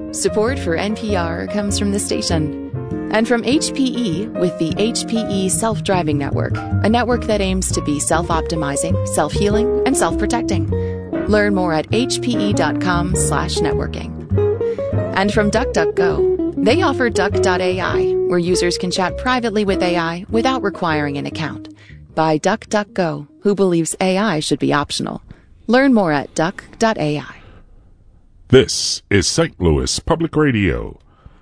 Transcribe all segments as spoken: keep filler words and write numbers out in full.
Support for N P R comes from the station and from H P E with the H P E Self-Driving Network, a network that aims to be self-optimizing, self-healing, and self-protecting. Learn more at hpe.com slash networking. And from DuckDuckGo, they offer Duck dot A I, where users can chat privately with A I without requiring an account. By DuckDuckGo, who believes A I should be optional. Learn more at duck dot A I. This is Saint Louis Public Radio.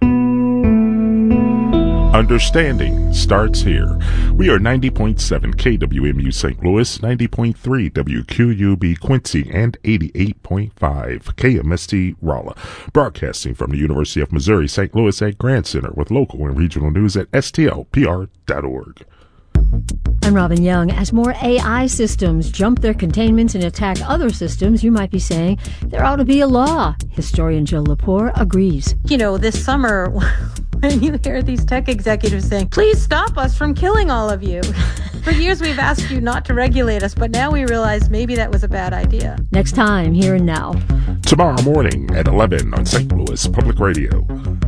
Understanding starts here. We are ninety point seven K W M U Saint Louis, ninety point three W Q U B Quincy, and eighty-eight point five K M S T Rolla. Broadcasting from the University of Missouri Saint Louis at Grant Center with local and regional news at S T L P R dot org. I'm Robin Young. As more A I systems jump their containments and attack other systems, you might be saying there ought to be a law. Historian Jill Lepore agrees. You know, this summer, when you hear these tech executives saying, please stop us from killing all of you. For years we've asked you not to regulate us, but now we realize maybe that was a bad idea. Next time, Here and Now. Tomorrow morning at eleven on Saint Louis Public Radio.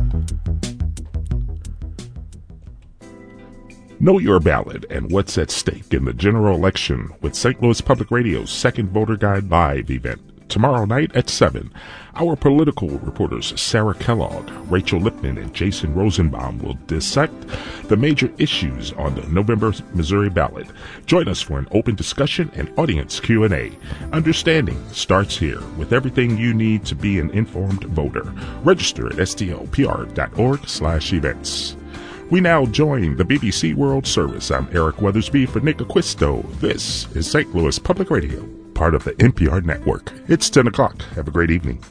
Know your ballot and what's at stake in the general election with Saint Louis Public Radio's second Voter Guide Live event tomorrow night at seven. Our political reporters Sarah Kellogg, Rachel Lipman, and Jason Rosenbaum will dissect the major issues on the November Missouri ballot. Join us for an open discussion and audience Q and A. Understanding starts here with everything you need to be an informed voter. Register at S T L P R dot org slash events. We now join the B B C World Service. I'm Eric Weathersby for Nick Acquisto. This is Saint Louis Public Radio, part of the N P R network. It's ten o'clock. Have a great evening.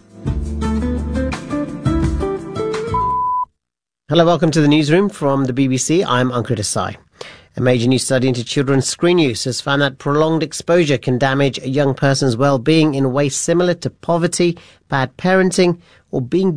Hello, welcome to the newsroom from the B B C. I'm Ankit Desai. A major new study into children's screen use has found that prolonged exposure can damage a young person's well-being in ways similar to poverty, bad parenting, or being